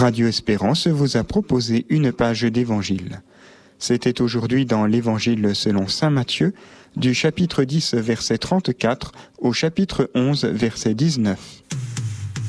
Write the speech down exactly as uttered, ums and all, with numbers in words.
Radio Espérance vous a proposé une page d'évangile. C'était aujourd'hui dans l'évangile selon saint Matthieu, du chapitre dix, verset trente-quatre au chapitre onze, verset dix-neuf.